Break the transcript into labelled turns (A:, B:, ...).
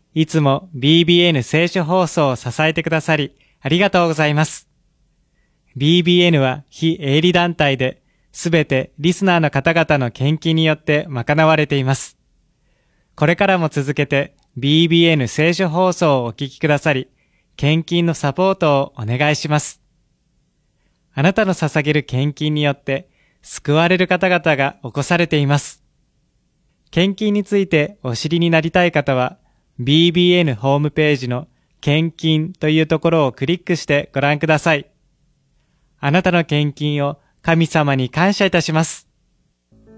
A: いつも BBN 聖書放送を支えてくださり、ありがとうございます。BBN は非営利団体で、すべてリスナーの方々の献金によって賄われています。これからも続けて BBN 聖書放送をお聞きくださり、献金のサポートをお願いします。あなたの捧げる献金によって救われる方々が起こされています。献金についてお知りになりたい方は、BBN ホームページの献金というところをクリックしてご覧ください。あなたの献金を神様に感謝いたします。